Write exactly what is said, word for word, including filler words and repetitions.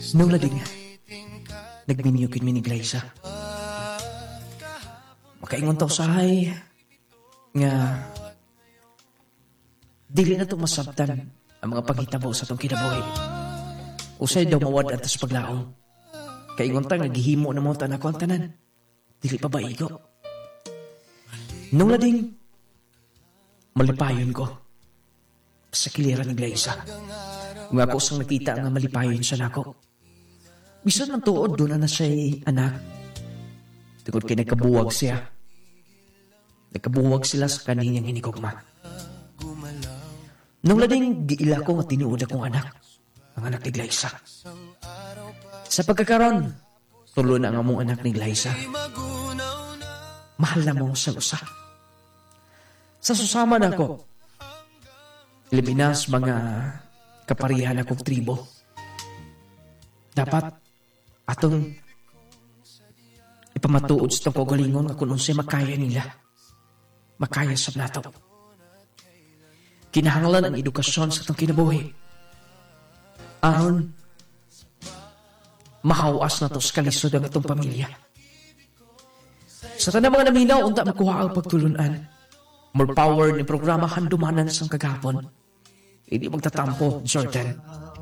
Nung lading, nagminyukin mi ni Glyza. Makaingon taw sahay nga dili na itong masabtan ang mga paghitabo sa itong kinabuhi. Usay daw mawad at tas paglaong. Kaingon ta naghihimo na mo ta na ko ang tanan. Dili pa ba igo? Nung lading, malipayon ko sa kilira ni Glyza. Nga ako sang nakita nga malipayon siya nako. Bisan ng tuod doon na na siya'y anak. Tungkol kay nagkabuwag siya. Nagkabuwag sila sa kaninyang hinigugma. Nung lading giila ko nga tinuod akong anak. Ang anak ni Glyza. Sa pagkakaroon, tulo na ang among anak ni Glyza. Mahal na mo sa usa. Sa susama na ako, Libinas mga kaparihan akong tribo. Dapat atong ipamatuod sa itong kagalingon nga kung unsay makaya nila. Makaya sa nato. Kinahanglan ang edukasyon sa itong kinabuhi. Aron mahawas na to sa kalisod ang itong pamilya. Sa tanang mga naminaw, unta makuha ang pagtulunan. More power ni programa handumanan sa kagapon. Hindi magtatampo, Jordan.